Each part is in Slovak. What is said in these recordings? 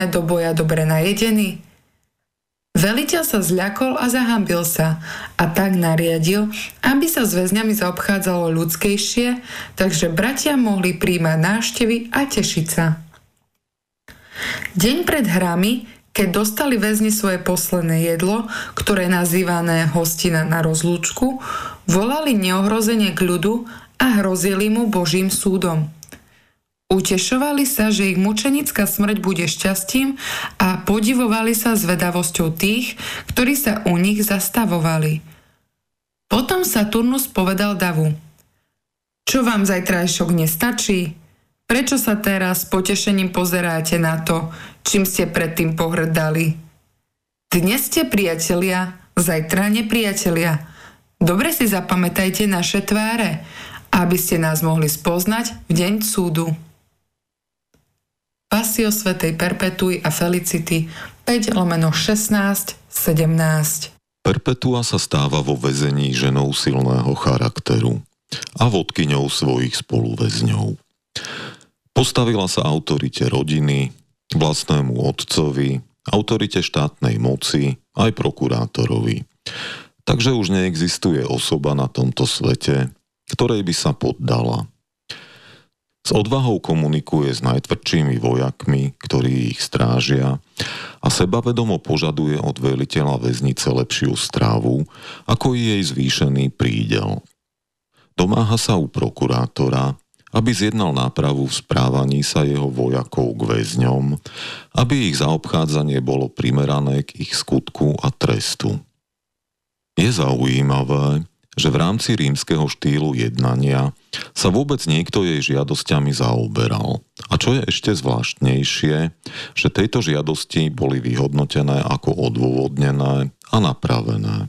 do boja dobre najedení? Veliteľ sa zľakol a zahambil sa a tak nariadil, aby sa s väzňami zaobchádzalo ľudskejšie, takže bratia mohli príjmať návštevy a tešiť sa. Deň pred hrami, keď dostali väzni svoje posledné jedlo, ktoré je nazývané hostina na rozlúčku, volali neohrozenie k ľudu a hrozili mu Božím súdom. Utešovali sa, že ich mučenická smrť bude šťastím a podivovali sa zvedavosťou tých, ktorí sa u nich zastavovali. Potom Saturnus povedal davu: Čo vám zajtrajšok nestačí? Prečo sa teraz s potešením pozeráte na to, čím ste predtým pohrdali? Dnes ste priatelia, zajtra nepriatelia. Dobre si zapamätajte naše tváre, aby ste nás mohli spoznať v deň súdu. Passio svätej Perpetui a Felicity 5/16-17. Perpetua sa stáva vo väzení ženou silného charakteru a vodkyňou svojich spoluväzňov. Postavila sa autorite rodiny, vlastnému otcovi, autorite štátnej moci aj prokurátorovi. Takže už neexistuje osoba na tomto svete, ktorej by sa poddala. S odvahou komunikuje s najtvrdšími vojakmi, ktorí ich strážia, a sebavedomo požaduje od veliteľa väznice lepšiu strávu, ako jej zvýšený prídel. Domáha sa u prokurátora, aby zjednal nápravu v správaní sa jeho vojakov k väzňom, aby ich zaobchádzanie bolo primerané k ich skutku a trestu. Je zaujímavé, že v rámci rímskeho štýlu jednania sa vôbec niekto jej žiadosťami zaoberal. A čo je ešte zvláštnejšie, že tejto žiadosti boli vyhodnotené ako odôvodnené a napravené.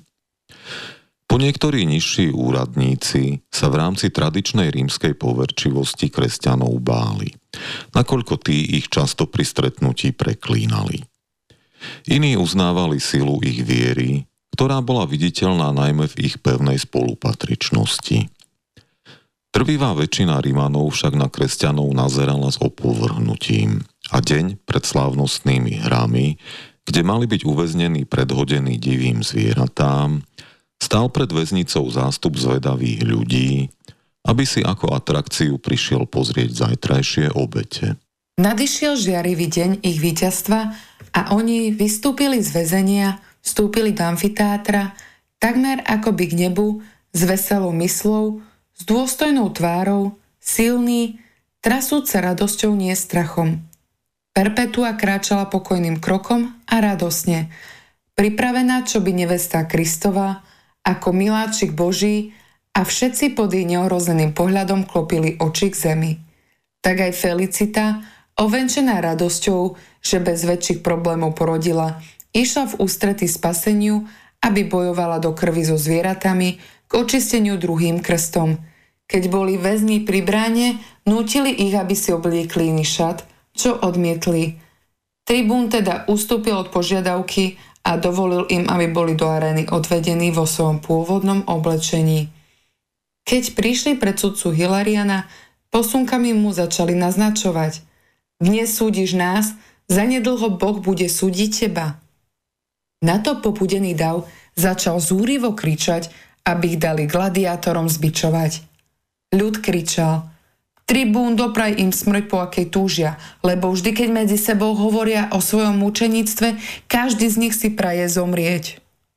Po niektorí nižší úradníci sa v rámci tradičnej rímskej poverčivosti kresťanov báli, nakoľko tí ich často pri stretnutí preklínali. Iní uznávali silu ich viery, ktorá bola viditeľná najmä v ich pevnej spolupatričnosti. Drvivá väčšina Rimanov však na kresťanov nazerala s opovrhnutím a deň pred slávnostnými hrami, kde mali byť uväznení predhodení divým zvieratám, stál pred väznicou zástup zvedavých ľudí, aby si ako atrakciu prišiel pozrieť zajtrajšie obete. Nadišiel žiarivý deň ich víťazstva a oni vystúpili z väzenia, vstúpili do amfiteátra, takmer akoby k nebu, s veselou myslou, s dôstojnou tvárou, silný, trasúca radosťou, nie strachom. Perpetua kráčala pokojným krokom a radosne, pripravená čo by nevesta Kristova, ako miláčik Boží, a všetci pod jej neohrozeným pohľadom klopili oči k zemi. Tak aj Felicita, ovenčená radosťou, že bez väčších problémov porodila, išla v ústrety spaseniu, aby bojovala do krvi so zvieratami k očisteniu druhým krstom. Keď boli väzni pri bráne, nútili ich, aby si obliekli iný šat, čo odmietli. Tribún teda ustúpil od požiadavky a dovolil im, aby boli do arény odvedení vo svojom pôvodnom oblečení. Keď prišli pred sudcu Hilariana, posunkami mu začali naznačovať: Dnes súdiš nás, zanedlho Boh bude súdiť teba. Na to popudený dav začal zúrivo kričať, aby ich dali gladiátorom zbičovať. Ľud kričal: Tribún, dopraj im smrť, po akej túžia, lebo vždy, keď medzi sebou hovoria o svojom mučeníctve, každý z nich si praje zomrieť.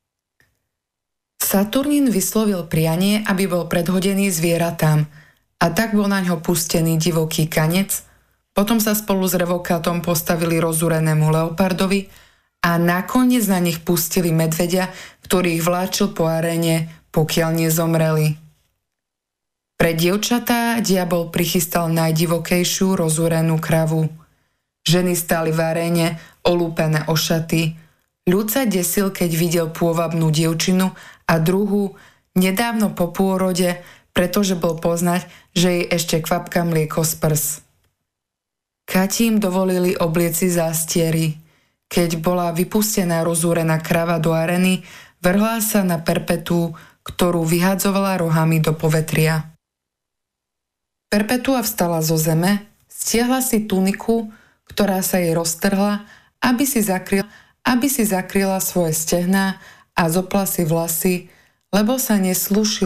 Saturnín vyslovil prianie, aby bol predhodený zvieratám, a tak bol na ňo pustený divoký kanec. Potom sa spolu s revokátom postavili rozúrenému leopardovi a nakoniec na nich pustili medveďa, ktorý ich vláčil po aréne, pokiaľ nezomreli. Pre dievčatá diabol prichystal najdivokejšiu rozúrenú kravu. Ženy stáli v aréne, olúpené o šaty. Ľud sa desil, keď videl pôvabnú dievčinu a druhú nedávno po pôrode, pretože bol poznať, že jej ešte kvapka mlieko z prs. Kati im dovolili oblieci zástiery. Keď bola vypustená rozúrená krava do areny, vrhla sa na Perpetu, ktorú vyhadzovala rohami do povetria. Perpetua vstala zo zeme, stiahla si tuniku, ktorá sa jej roztrhla, aby si zakryla svoje stehná a zopla si vlasy, lebo sa neslúšilo